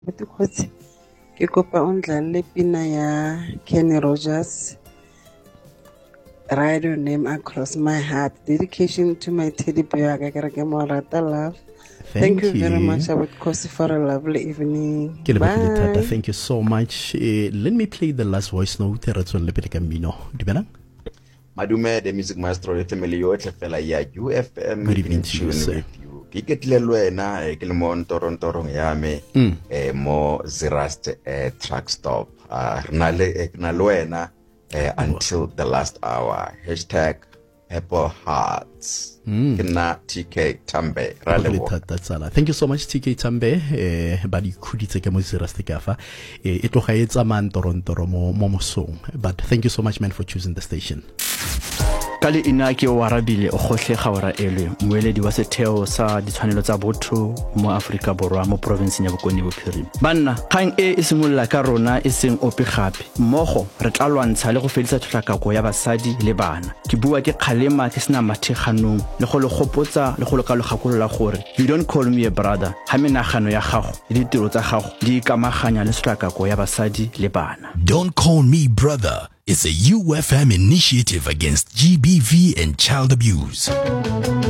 Butikotsi ke kopa o ndlalle pina ya Kenny Rogers, Write Your Name Across My Heart, dedication to my teddy bear ke mo rata love. Thank you very much Abutikotsi for a lovely evening. Bye. Thank you so much. Let me play the last voice note re tswelle pele ka mmino. Dumelang? Madume, the music maestro le family yotlhe fela ya UFM. Good evening to you, sir. Ke ketlile lwena ke le mo ntorong ya me mo Zerast truck stop rena le wena until the last hour #Apple Hearts kena TK Tambe ra le bo. Thank you so much TK Tambe ba di khuditse ke mo Zerast ka fa e tloga e tsamang ntoro mo mosong, but thank you so much man for choosing the station. Kale ina ke o arabile o gohle ga ora elwe moeledi wa setheo sa ditshwanelo tsa botho mo Afrika Borwa mo province ya Bokone Bophirima. Banna kgang e simolla ka rona e seng ope gape mmogo re tla lwantsha le go fedisa tlhakako ya basadi le bana. Ke bua ke kgalema ke sena matheganong le go le gopotsa le go le kalogakolola gore you don't call me a brother ha menagano ya gago le ditiro tsa gago di ikamaganya le tlhakako ya basadi le bana. Don't call me brother. It's a UFM initiative against GBV and child abuse.